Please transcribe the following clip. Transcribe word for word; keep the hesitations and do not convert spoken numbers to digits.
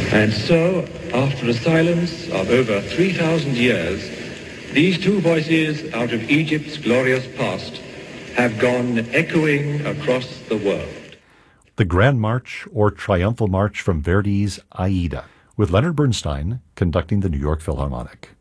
And so, after a silence of over three thousand years, these two voices out of Egypt's glorious past have gone echoing across the world. The Grand March or Triumphal March from Verdi's Aida, with Leonard Bernstein conducting the New York Philharmonic.